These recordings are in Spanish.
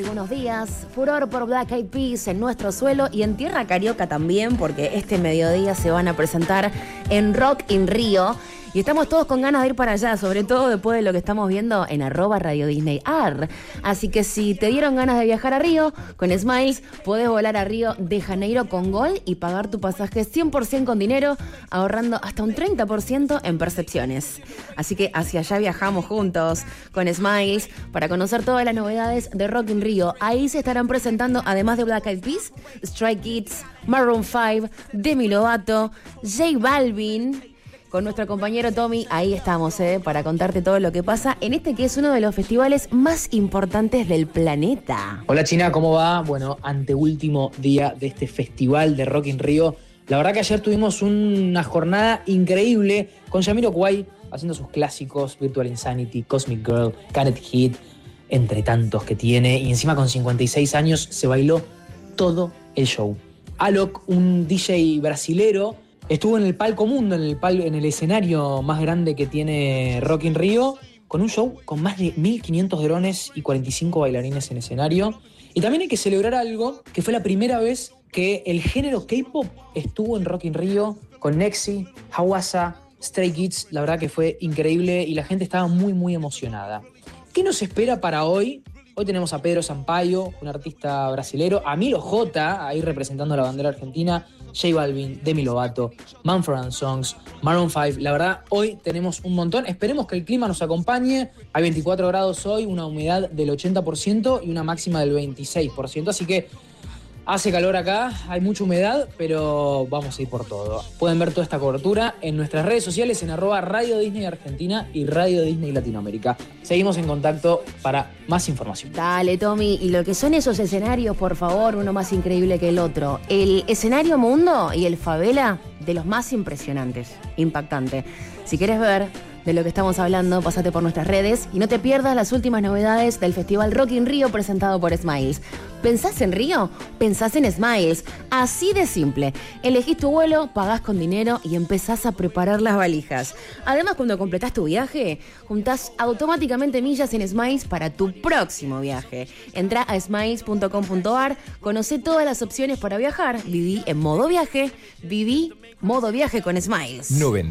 Buenos días, furor por Black Eyed Peas en nuestro suelo y en tierra carioca también, porque este mediodía se van a presentar en Rock in Rio y estamos todos con ganas de ir para allá, sobre todo después de lo que estamos viendo en @RadioDisneyAr. Así que si te dieron ganas de viajar a Río, con Smiles podés volar a Río de Janeiro con Gol y pagar tu pasaje 100% con dinero, ahorrando hasta un 30% en percepciones. Así que hacia allá viajamos juntos con Smiles para conocer todas las novedades de Rock in Rio. Ahí se estarán presentando, además de Black Eyed Peas, Stray Kids, Maroon 5, Demi Lovato, J Balvin. Con nuestro compañero Tommy, ahí estamos, para contarte todo lo que pasa en este que es uno de los festivales más importantes del planeta. Hola China, ¿cómo va? Bueno, anteúltimo día de este festival de Rock in Rio. La verdad que ayer tuvimos una jornada increíble con Jamiroquai haciendo sus clásicos, Virtual Insanity, Cosmic Girl, Can't Hit, entre tantos que tiene. Y encima con 56 años se bailó todo el show. Alok, un DJ brasilero, estuvo en el palco mundo, en el escenario más grande que tiene Rock in Rio, con un show con más de 1.500 drones y 45 bailarines en escenario. Y también hay que celebrar algo, que fue la primera vez que el género K-pop estuvo en Rock in Rio, con Nexi, Hawassa, Stray Kids. La verdad que fue increíble y la gente estaba muy, muy emocionada. ¿Qué nos espera para hoy? Hoy tenemos a Pedro Sampaio, un artista brasilero, a Milo J, ahí representando la bandera argentina, J Balvin, Demi Lovato, Mumford & Sons, Maroon 5. La verdad, hoy tenemos un montón. Esperemos que el clima nos acompañe. Hay 24 grados hoy, una humedad del 80% y una máxima del 26%. Así que hace calor acá, hay mucha humedad, pero vamos a ir por todo. Pueden ver toda esta cobertura en nuestras redes sociales en @Radio Disney Argentina y Radio Disney Latinoamérica. Seguimos en contacto para más información. Dale, Tommy, y lo que son esos escenarios, por favor, uno más increíble que el otro. El escenario Mundo y el Favela, de los más impresionantes, impactante. Si querés ver de lo que estamos hablando, pásate por nuestras redes y no te pierdas las últimas novedades del Festival Rock in Rio presentado por Smiles. ¿Pensás en Río? Pensás en Smiles. Así de simple. Elegís tu vuelo, pagás con dinero y empezás a preparar las valijas. Además, cuando completás tu viaje, juntás automáticamente millas en Smiles para tu próximo viaje. Entrá a smiles.com.ar, conocé todas las opciones para viajar, viví en modo viaje, viví modo viaje con Smiles.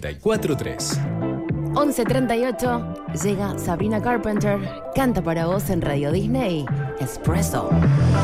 94.3 11:38, llega Sabrina Carpenter, canta para vos en Radio Disney, Espresso.